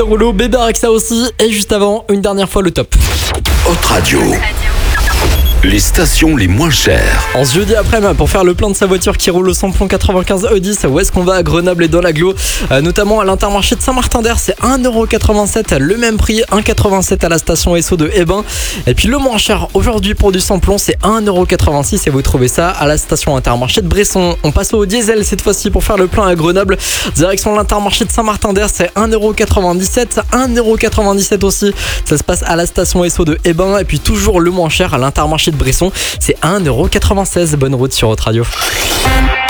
Rouleau, Bébé Rexa aussi. Et juste avant, une dernière fois le top. Haute Radio. Les stations les moins chères. En ce jeudi après-midi, pour faire le plein de sa voiture qui roule au samplon 95 E10, où est-ce qu'on va à Grenoble et dans l'agglo, notamment à l'Intermarché de Saint-Martin-d'Hers, c'est 1,87€, le même prix, 1,87€ à la station Esso de Hébin. Et puis le moins cher aujourd'hui pour du samplon, c'est 1,86€ et vous trouvez ça à la station Intermarché de Bresson. On passe au diesel cette fois-ci pour faire le plein à Grenoble. Direction l'Intermarché de Saint-Martin-d'Hers, c'est 1,97€, 1,97€ aussi. Ça se passe à la station Esso de Hébin. Et puis toujours le moins cher à l'Intermarché de Bresson, c'est 1,96€. Bonne route sur Haute Radio.